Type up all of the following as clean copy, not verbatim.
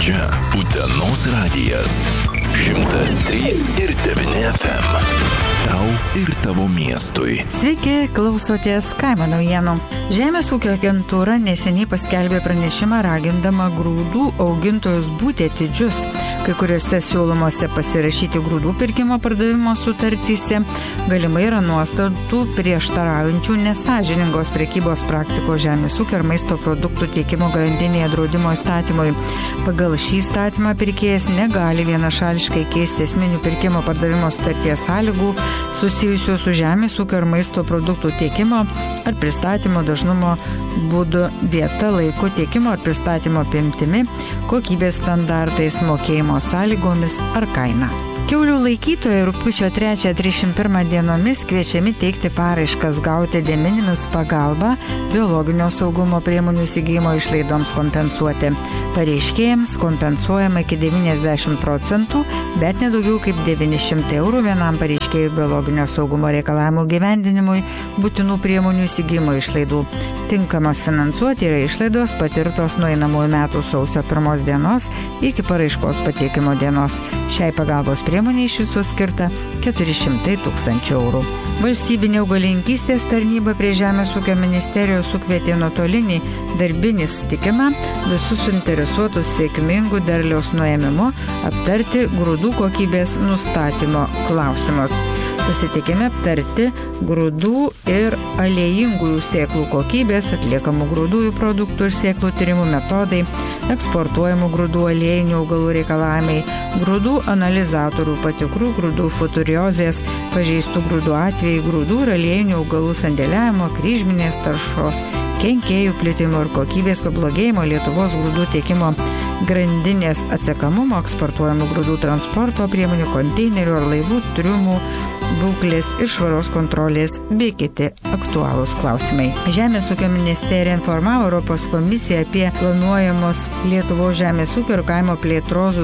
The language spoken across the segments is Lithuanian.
Čia Utenos radijas 103,9 FM. Tau ir tavo miestui. Sveiki, klausotės kaimo naujienų. Žemės ūkio agentūra neseniai paskelbė pranešimą ragindama grūdų augintojus būti atidžius. Kai kuriuose siūlomose pasirašyti grūdų pirkimo pardavimo sutartyse galimai yra nuostatų prieštaraujančių nesąžiningos prekybos praktikos žemės ūkio ir maisto produktų tiekimo grandinėje draudimo įstatymui. Pagal šį įstatymą pirkėjas negali vienašališkai keisti esminių pirkimo pardavimo sutarties sąlygų susijusių su žemės ūkio ir maisto produktų tiekimo ar pristatymo dažnumo būdu, vieta, laiku, tiekimo ar pristatymo apimtimi, kokybės standartais, mokėjimo sąlygomis ar kaina. Kiaulių laikytojai rugpjūčio 3-31 dienomis kviečiami teikti paraiškas gauti de minimis pagalbą biologinio saugumo priemonių įsigijimo išlaidoms kompensuoti. Pareiškėjams kompensuojama iki 90%, bet nedaugiau kaip 900 eurų vienam pareiškėjų biologinio saugumo reikalavimų gyvendinimui būtinų priemonių įsigijimo išlaidų. Tinkamos finansuoti yra išlaidos patirtos nuo einamųjų metų sausio 1 dienos iki paraiškos pateikimo dienos. Šiai pagalbos priemonė iš viso skirta 400 000 eurų. Valstybinė augalininkystės tarnyba prie Žemės ūkio ministerijos sukvietė nuotolinį darbinį susitikimą visus suinteresuotus sėkmingų derliaus nuėmimu aptarti grūdų kokybės nustatymo klausimus. Susitikime aptarti grūdų ir aliejingųjų sėklų kokybės, atliekamų grūdųjų produktų ir sėklų tyrimų metodai, eksportuojamų grūdų aliejinių augalų reikalavimai, grūdų analizatorių patikrų, grūdų futuriozės, pažeistų grūdų atvejai, grūdų ir aliejinių augalų sandėliavimo, kryžminės taršos, kenkėjų plitimo ir kokybės pablogėjimo, Lietuvos grūdų tiekimo grandinės atsekamumo, eksportuojamų grūdų transporto priemonių, konteinerių ar laivų triumų, būklės ir švaros kontrolės bei kiti aktualūs klausimai. Žemės ūkio ministerija informavo Europos komisiją apie planuojamos Lietuvos žemės ūkio ir kaimo plėtros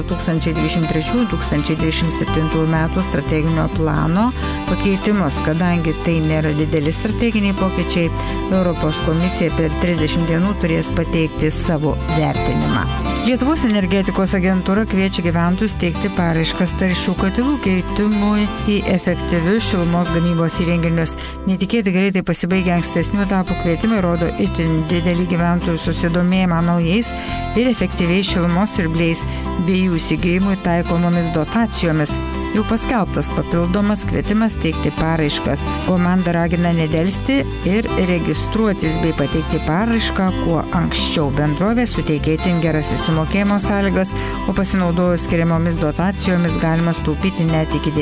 2023-2027 metų strateginio plano pakeitimus. Kadangi tai nėra dideli strateginiai pokyčiai, Europos komisija per 30 dienų turės pateikti savo vertinimą. Lietuvos energetikos agentūra kviečia gyventojus teikti paraiškas taršių katilų keitimui į efektyvius šilumos gamybos įrenginius. Netikėtai greitai pasibaigę ankstesnių etapų kvietimai rodo itin didelį gyventojų susidomėjimą naujais ir efektyviais šilumos siurbliais bei jų įsigijimui taikomomis dotacijomis. Jau paskelbtas papildomas kvietimas teikti paraiškas. Komanda ragina nedelsti ir registruotis bei pateikti paraišką kuo anksčiau. Bendrovė suteikia itin geras įsimokėjimo sąlygas, o pasinaudojus skiriamomis dotacijomis galima staupyti net iki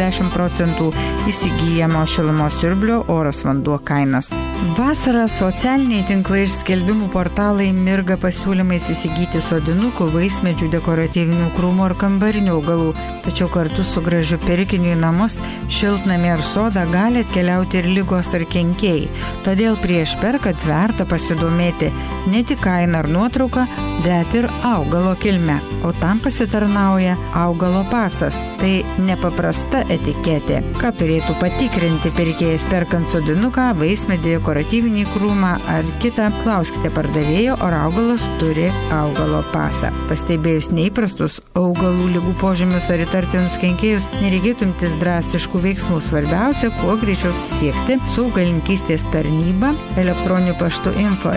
90% įsigijamo šilumos siurblio oras vanduo kainas. Vasarą socialiniai tinklai ir skelbimų portalai mirga pasiūlymais įsigyti sodinukų, vaismedžių, dekoratyvinių krūmų ar kambarinių augalų, tačiau kartu su gražiu pirkiniu į namus, šiltnamį ar sodą gali atkeliauti ir ligos ar kenkėjai. Todėl prieš perkant verta pasidomėti ne tik kainą ar nuotrauką, bet ir augalo kilmę. O tam pasitarnauja augalo pasas. Tai nepaprasta etiketė. Ką turėtų patikrinti pirkėjas perkant sodinuką, vaismedį, dekoratyvinį krūmą ar kitą, klauskite pardavėjo, ar augalas turi augalo pasą. Pastebėjus neįprastus augalų ligų požymius ar įtartinus kenkėjus, nereikėtų imtis drastiškų veiksmų. Svarbiausia, kuo greičiau siekti su augalininkystės tarnyba elektroniniu paštu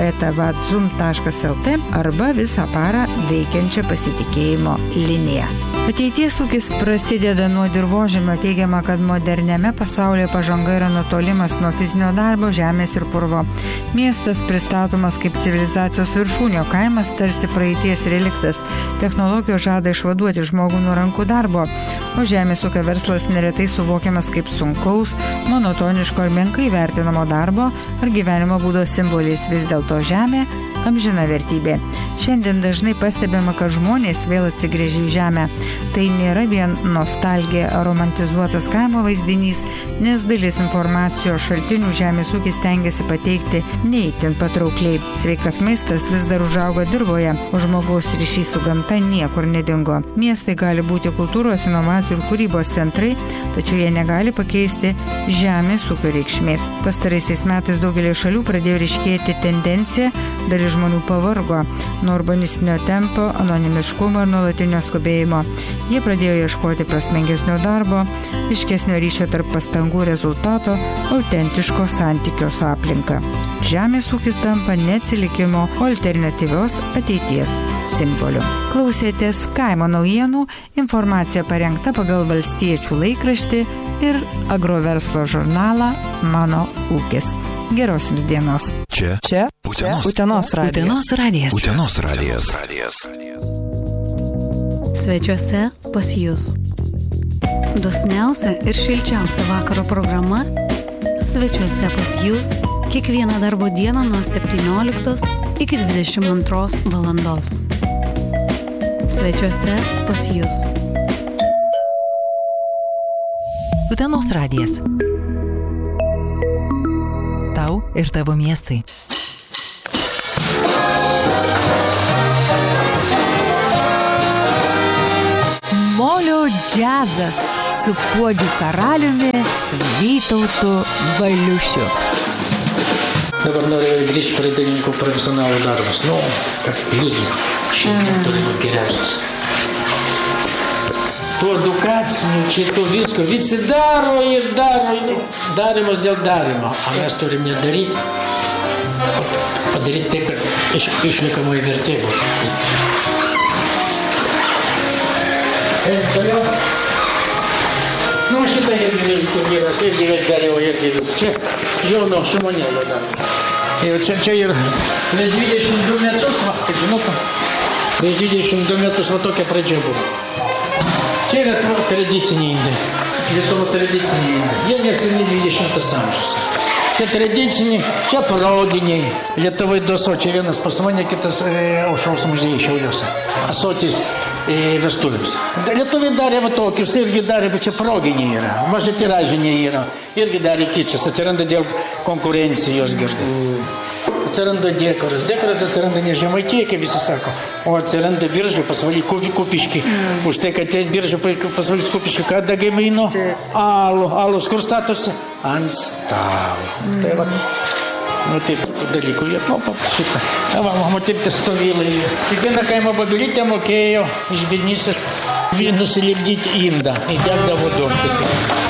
info@vadzum.lt arba visą parą veikiančią pasitikėjimo liniją. Ateities ūkis prasideda nuo dirvožemio. Teigiama, kad moderniame pasaulyje pažanga yra nutolimas nuo fizinio darbo, žemės ir purvo. Miestas pristatomas kaip civilizacijos viršūnė, kaimas tarsi praeities reliktas. Technologijos žada išvaduoti žmogų nuo rankų darbo, o žemės ūkio verslas neretai suvokiamas kaip sunkaus, monotoniško ir menkai vertinamo darbo ar gyvenimo būdo simbolis. Vis dėlto žemė amžina vertybė. Šiandien dažnai pastebima, kad žmonės vėl atsigręžia į žemę. Tai nėra vien nostalgija ar romantizuotas kaimo vaizdinys, nes dalis informacijos šaltinių žemės ūkis stengiasi pateikti neįtin patraukliai. Sveikas maistas vis dar užauga dirvoje, o žmogaus ryšys su gamta niekur nedingo. Miestai gali būti kultūros, inovacijų inovacijų ir kūrybos centrai, tačiau jie negali pakeisti žemės ūkio reikšmės. Pastaraisiais metais daugelį šalių pradėjo ryškėti tendencija, dalis žmonių pavargo nuo urbanistinio tempo, anonimiškumo ir nuolatinio skubėjimo. Jie pradėjo ieškoti prasmingesnio darbo, aiškesnio ryšio tarp pastangų rezultato, autentiško santykio su aplinka. Žemės ūkis tampa neatsilikimo, o alternatyvios ateities simboliu. Klausėtės Kaimo naujienų, informacija parengta pagal Valstiečių laikraštį ir agroverslo žurnalą Mano ūkis. Geros jums dienos. Čia Utenos radijas. Utenos radijas. Svečiuose pas jūs. Dosniausia ir šilčiausia vakaro programa Svečiuose pas jūs kiekvieną darbo dieną nuo 17 iki 22 valandos. Svečiuose pas jūs. Utenos radijas. Tau ir tavo miestai. Molio džiazas su Puodžių karaliumi Vytautu Valiušiu. Dabar norėjau grįžti prie dainininkų profesionalų darbus. Kad lygis šiandien turi būti geriausias. Tų edukacinių, čia to visko. Visi daro ir daro. Darimas dėl darimo. O mes turim nedaryti. Padaryti tai, kad išlikamoji vertė bus. Toliau. Šitą irgi vilkų irgi dariau irgi visą. Čia Jono Šimonėlio darbas. Ir čia ir prieš 22 metus, kaip žinotum, prieš 22 metus tokia pradžia buvo. Čia yra tradiciniai indai. Lietuvos tradiciniai indai. Jie neseni 20 amžius. Čia tradiciniai, čia proginiai. Lietuvai du asočiai, vienas pas mane, kitas Aušros muziejai Šiauliuose. Asotis vestuvėms. Lietuviai darė tokius, irgi darė, bet čia proginiai yra. Mažai tiražiniai yra. Irgi darė kičas. Atsiranda dėl konkurencijos girdi. Atsiranda dėkaras. Dėkaras atsiranda ne Žemaitėje, kaip visi sako, o atsiranda Biržų pasvaly Kupiški. Už tai, kad ten Biržų pasvaly Kupiški, kada gamino alus, kur statosi? Ant stalo. Tai va, taip, dalykų jie šitą. Matyti stovylai. Kiekvieną kaimo babilytę mokėjo iš Vilnysės nusilipdyti indą. Įdegdavo duoną.